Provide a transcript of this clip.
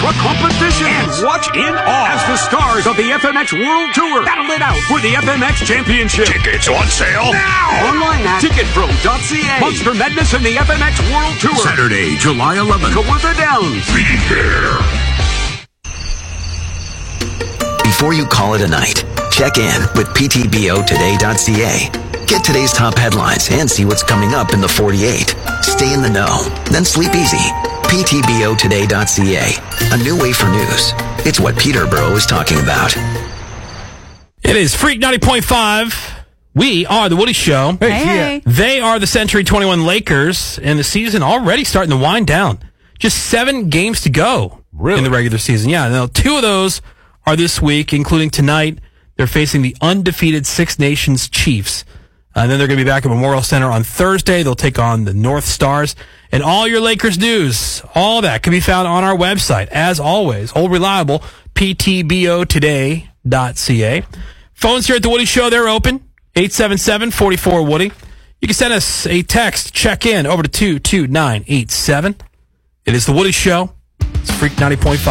the competition, and watch in awe as the stars of the FMX World Tour battle it out for the FMX Championship. Tickets on sale now. Online at ticketpro.ca. Monster Madness and the FMX World Tour. Saturday, July 11th. Kawartha Downs. Be there. Before you call it a night, check in with ptbotoday.ca. Get today's top headlines and see what's coming up in the 48. Stay in the know, then sleep easy. ptbotoday.ca. A new way for news. It's what Peterborough is talking about. It is Freak 90.5. We are The Woody Show. Hey. They are the Century 21 Lakers, and the season already starting to wind down. Just 7 games to go in the regular season. Yeah, now 2 of those are this week, including tonight. They're facing the undefeated Six Nations Chiefs. And then they're going to be back at Memorial Center on Thursday. They'll take on the North Stars. And all your Lakers news, all that can be found on our website. As always, old reliable, ptbotoday.ca. Phones here at The Woody Show, they're open. 877-44-WOODY. You can send us a text, check in, over to 22987. It is The Woody Show. It's Freak 90.5.